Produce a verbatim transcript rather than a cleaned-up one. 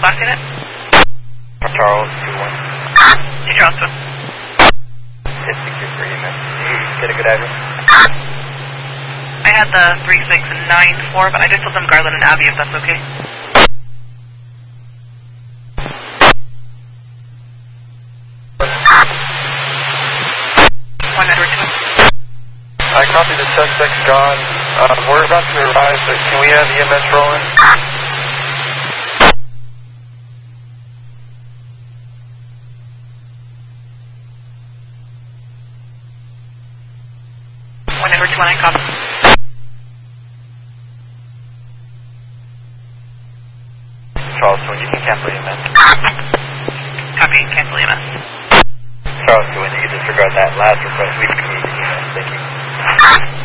Box unit? Charles, two one. Hey, Charleston. Hit six two three, man. Get a good address? I had the three six nine four, but I just told them Garland and Abbey, if that's okay. One Edward two. I copy the suspect's gone. Uh, we're about to arrive, but can we have E M S rolling? One Edward two, I copy. Charleston, you can cancel E M S. Copy, cancel E M S. Charleston, you can disregard that last request. We've communicated E M S. Thank you.